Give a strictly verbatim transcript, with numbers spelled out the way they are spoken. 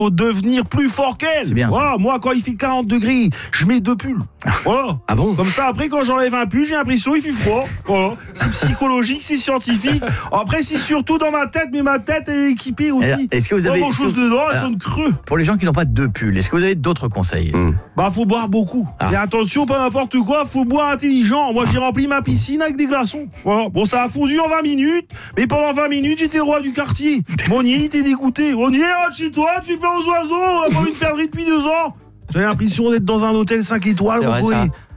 faut devenir plus fort qu'elle. C'est bien ça. Voilà, moi, quand il fait quarante degrés, je mets deux pulls. Voilà. Ah bon? Comme ça, après, quand j'enlève un pull, j'ai l'impression qu'il fait froid. Voilà. C'est psychologique, c'est scientifique. Après, c'est surtout dans ma tête, mais ma tête elle est équipée aussi. Alors, est-ce que vous avez... Pas grand-chose dedans, elle sonne creux. Pour les gens qui n'ont pas de pulls, est-ce que vous avez d'autres conseils? Mmh. Bah, faut boire beaucoup. Ah. Et attention, pas n'importe quoi, faut boire intelligent. Moi, j'ai rempli ma piscine avec des glaçons. Voilà. Bon, ça a fondu en vingt minutes, mais pendant vingt minutes, j'étais le roi du quartier. Monnier, il était dégoûté. Monnier, rentre chez toi, tu fais peur aux oiseaux, on a pas envie de perdre depuis deux ans. J'avais l'impression d'être dans un hôtel cinq étoiles. C'est vrai, ça.